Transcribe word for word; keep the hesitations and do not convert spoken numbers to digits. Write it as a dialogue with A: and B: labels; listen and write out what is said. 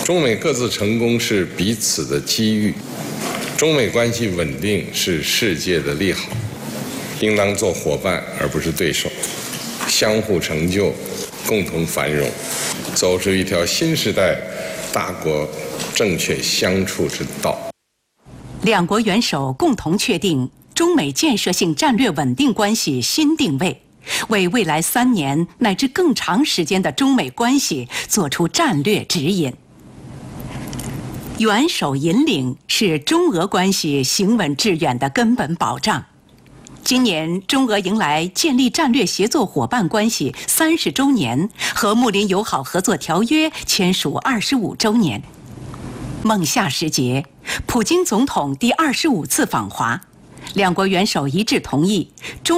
A: 中美各自成功是彼此的机遇，中美关系稳定是世界的利好，应当做伙伴而不是对手，相互成就，共同繁荣，走出一条新时代大国正确相处之道。
B: 两国元首共同确定中美建设性战略稳定关系新定位，为未来三年乃至更长时间的中美关系作出战略指引。元首引领是中俄关系行稳致远的根本保障。今年，中俄迎来建立战略协作伙伴关系三十周年和睦邻友好合作条约签署二十五周年。孟夏时节，普京总统第二十五次访华，两国元首一致同意中